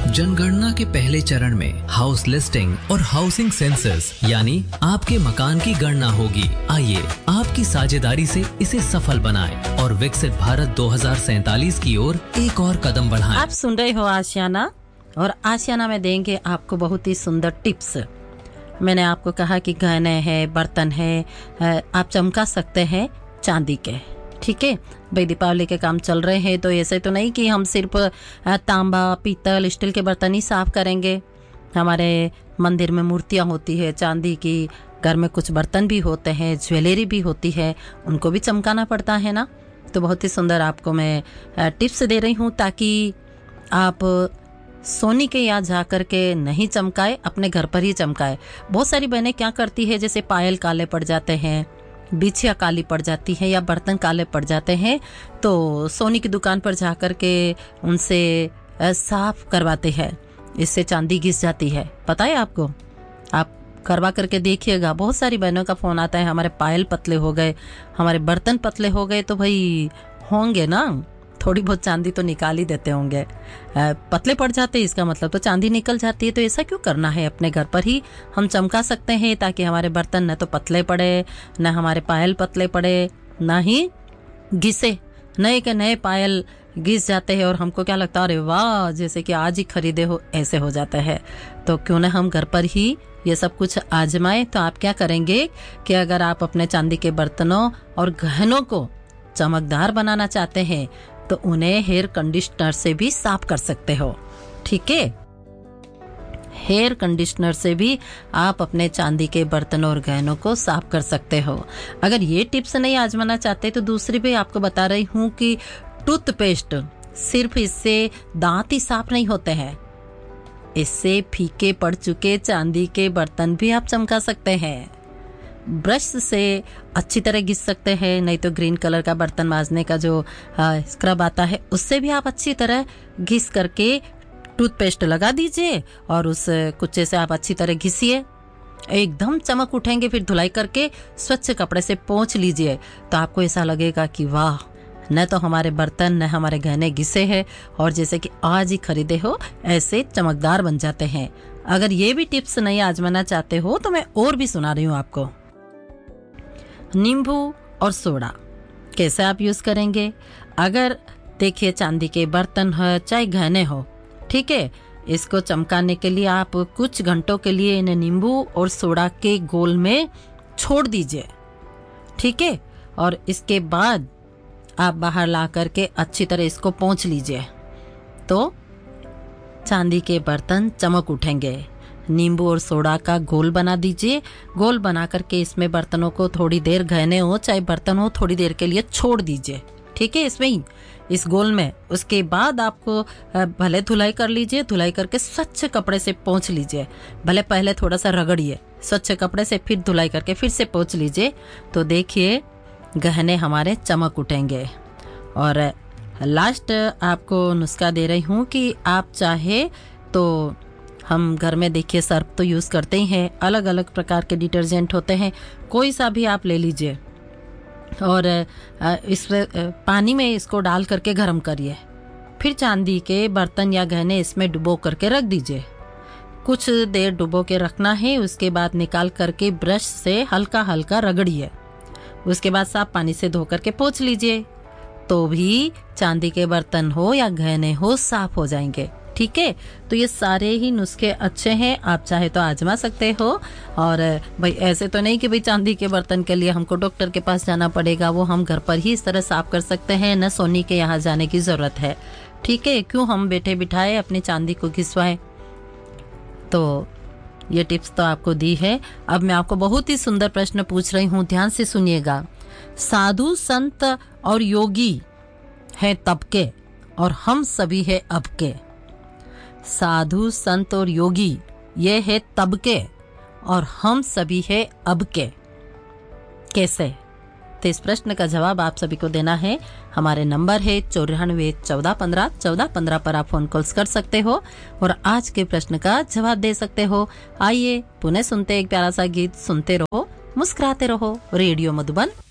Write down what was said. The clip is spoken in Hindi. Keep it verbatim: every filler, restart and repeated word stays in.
जनगणना के पहले चरण में हाउस लिस्टिंग और हाउसिंग सेंसस यानी आपके मकान की गणना होगी। आइए आपकी साझेदारी से इसे सफल बनाएं और विकसित भारत दो हज़ार सैंतालीस की ओर एक और कदम बढ़ाएं। आप सुन रहे हो आशियाना, और आशियाना में देंगे आपको बहुत ही सुंदर टिप्स। मैंने आपको कहा कि गहने हैं, बर्तन है, आप चमका सकते हैं चांदी के। ठीक है भाई, दीपावली के काम चल रहे हैं तो ऐसे तो नहीं कि हम सिर्फ तांबा, पीतल, स्टील के बर्तन ही साफ करेंगे। हमारे मंदिर में मूर्तियां होती है चांदी की, घर में कुछ बर्तन भी होते हैं, ज्वेलरी भी होती है, उनको भी चमकाना पड़ता है ना। तो बहुत ही सुंदर आपको मैं टिप्स दे रही हूँ ताकि आप सोनी के यहाँ जा कर के नहीं चमकाए, अपने घर पर ही चमकाए। बहुत सारी बहनें क्या करती है, जैसे पायल काले पड़ जाते हैं, बिछिया काली पड़ जाती है या बर्तन काले पड़ जाते हैं, तो सोनी की दुकान पर जा कर के उनसे साफ करवाते हैं। इससे चांदी घिस जाती है, पता है आपको। आप करवा करके देखिएगा। बहुत सारी बहनों का फोन आता है, हमारे पायल पतले हो गए, हमारे बर्तन पतले हो गए। तो भाई होंगे ना, थोड़ी बहुत चांदी तो निकाल ही देते होंगे। पतले पड़ जाते हैं इसका मतलब तो चांदी निकल जाती है। तो ऐसा क्यों करना है, अपने घर पर ही हम चमका सकते हैं ताकि हमारे बर्तन न तो पतले पड़े, न हमारे पायल पतले पड़े, ना ही घिसे। नए के नए पायल घिस जाते हैं और हमको क्या लगता है, अरे वाह जैसे कि आज ही खरीदे हो, ऐसे हो जाता है। तो क्यों ना हम घर पर ही ये सब कुछ आजमाएं। तो आप क्या करेंगे कि अगर आप अपने चांदी के बर्तनों और गहनों को चमकदार बनाना चाहते हैं तो उन्हें हेयर कंडीशनर से भी साफ कर सकते हो। ठीक है, हेयर कंडीशनर से भी आप अपने चांदी के बर्तनों और गहनों को साफ कर सकते हो। अगर ये टिप्स नहीं आजमाना चाहते तो दूसरी भी आपको बता रही हूँ कि टूथपेस्ट, सिर्फ इससे दांत ही साफ नहीं होते हैं, इससे फीके पड़ चुके चांदी के बर्तन भी आप चमका सकते हैं। ब्रश से अच्छी तरह घिस सकते हैं, नहीं तो ग्रीन कलर का बर्तन मांजने का जो स्क्रब आता है उससे भी आप अच्छी तरह घिस करके टूथपेस्ट लगा दीजिए और उस कुच्चे से आप अच्छी तरह घिसिए, एकदम चमक उठेंगे। फिर धुलाई करके स्वच्छ कपड़े से पोंछ लीजिए तो आपको ऐसा लगेगा कि वाह, न तो हमारे बर्तन न हमारे गहने घिसे हैं और जैसे कि आज ही खरीदे हो ऐसे चमकदार बन जाते हैं। अगर ये भी टिप्स नहीं आजमाना चाहते हो तो मैं और भी सुना रही हूँ आपको। नींबू और सोडा कैसे आप यूज करेंगे। अगर देखिए चांदी के बर्तन हो चाहे गहने हो, ठीक है, इसको चमकाने के लिए आप कुछ घंटों के लिए इन्हें नींबू और सोडा के घोल में छोड़ दीजिए। ठीक है, और इसके बाद आप बाहर ला करके अच्छी तरह इसको पोंछ लीजिए तो चांदी के बर्तन चमक उठेंगे। नींबू और सोडा का घोल बना दीजिए। घोल बना करके इसमें बर्तनों को थोड़ी देर, गहने हो चाहे बर्तन हो, थोड़ी देर के लिए छोड़ दीजिए। ठीक है, इसमें ही इस घोल में। उसके बाद आपको भले धुलाई कर लीजिए, धुलाई करके स्वच्छ कपड़े से पोंछ लीजिए। भले पहले थोड़ा सा रगड़िए स्वच्छ कपड़े से, फिर धुलाई करके फिर से पोंछ लीजिए तो देखिए गहने हमारे चमक उठेंगे। और लास्ट आपको नुस्खा दे रही हूँ कि आप चाहे तो हम घर में देखिए सर्फ तो यूज करते ही हैं, अलग अलग प्रकार के डिटर्जेंट होते हैं, कोई सा भी आप ले लीजिए और इस पानी में इसको डाल करके गर्म करिए। फिर चांदी के बर्तन या गहने इसमें डुबो करके रख दीजिए। कुछ देर डुबो के रखना है, उसके बाद निकाल करके ब्रश से हल्का हल्का रगड़िए। उसके बाद साफ पानी से धो करके पोंछ लीजिए तो भी चांदी के बर्तन हो या गहने हो साफ हो जाएंगे। ठीक है, तो ये सारे ही नुस्खे अच्छे हैं, आप चाहे तो आजमा सकते हो। और भाई ऐसे तो नहीं कि भाई चांदी के बर्तन के लिए हमको डॉक्टर के पास जाना पड़ेगा, वो हम घर पर ही इस तरह साफ कर सकते हैं, न सोनी के यहाँ जाने की जरूरत है। ठीक है, क्यों हम बैठे बिठाए अपनी चांदी को घिसवाएं। तो ये टिप्स तो आपको दी है। अब मैं आपको बहुत ही सुंदर प्रश्न पूछ रही हूँ, ध्यान से सुनिएगा। साधु संत और योगी है तब के और हम सभी है अब के। साधु संत और योगी ये है तब के और हम सभी है अब के। कैसे? तो इस प्रश्न का जवाब आप सभी को देना है। हमारे नंबर है चौरानवे चौदह पंद्रह चौदह पंद्रह पर आप फोन कॉल्स कर सकते हो और आज के प्रश्न का जवाब दे सकते हो। आइए पुनः सुनते एक प्यारा सा गीत, सुनते रहो, मुस्कुराते रहो। रेडियो मधुबन